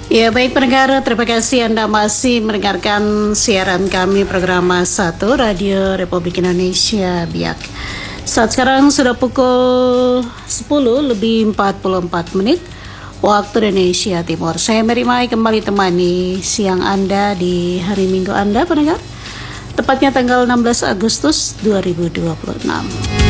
Ya baik pendengar, terima kasih Anda masih mendengarkan siaran kami program 1 Radio Republik Indonesia Biak. Saat sekarang sudah pukul 10 lebih 44 menit waktu Indonesia Timur. Saya Mary Mai kembali temani siang Anda di hari Minggu Anda pendengar. Tepatnya tanggal 16 Agustus 2026.